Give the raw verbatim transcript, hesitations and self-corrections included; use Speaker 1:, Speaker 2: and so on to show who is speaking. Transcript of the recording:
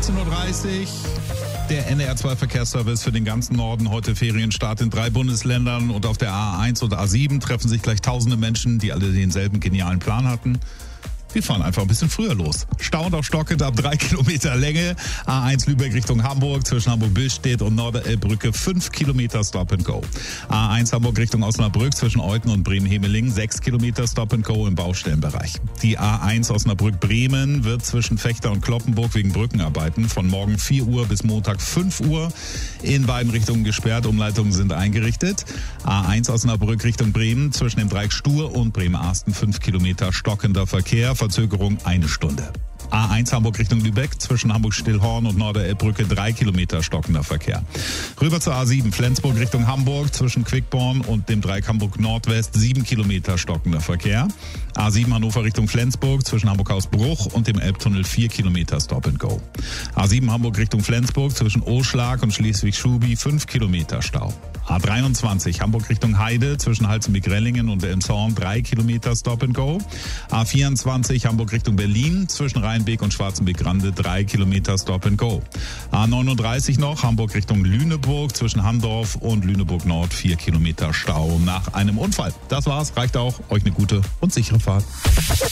Speaker 1: sechzehn Uhr dreißig. Der N D R zwei Verkehrsservice für den ganzen Norden. Heute Ferienstart in drei Bundesländern. Und auf der A eins und A sieben treffen sich gleich tausende Menschen, die alle denselben genialen Plan hatten. Wir fahren einfach ein bisschen früher los. Stau und auch stockend ab drei Kilometer Länge. A eins Lübeck Richtung Hamburg zwischen Hamburg-Billstedt und Norderelbbrücke fünf Kilometer Stop and Go. A eins Hamburg Richtung Osnabrück zwischen Euthen und Bremen-Hemeling sechs Kilometer Stop and Go im Baustellenbereich. Die A eins Osnabrück-Bremen wird zwischen Vechta und Kloppenburg wegen Brückenarbeiten von morgen vier Uhr bis Montag fünf Uhr in beiden Richtungen gesperrt. Umleitungen sind eingerichtet. A eins Osnabrück Richtung Bremen zwischen dem Dreieck Stur und Bremerhaven fünf Kilometer stockender Verkehr. Verzögerung eine Stunde. A eins Hamburg Richtung Lübeck zwischen Hamburg-Stillhorn und Norderelbbrücke drei Kilometer stockender Verkehr. Rüber zur A sieben Flensburg Richtung Hamburg zwischen Quickborn und dem Dreieck Hamburg Nordwest sieben Kilometer stockender Verkehr. A sieben Hannover Richtung Flensburg zwischen Hamburg-Hausbruch und dem Elbtunnel vier Kilometer Stop and Go. A sieben Hamburg Richtung Flensburg zwischen Oschlag und Schleswig-Schubi fünf Kilometer Stau. A dreiundzwanzig Hamburg Richtung Heide zwischen Halzenbeck-Rellingen und Elmshorn drei Kilometer Stop and Go. A vierundzwanzig Hamburg Richtung Berlin zwischen Rheinbeek und Schwarzenbeck-Grande drei Kilometer Stop and Go. A neununddreißig noch Hamburg Richtung Lüneburg zwischen Handorf und Lüneburg Nord vier Kilometer Stau nach einem Unfall. Das war's, reicht auch. Euch eine gute und sichere Fahrt.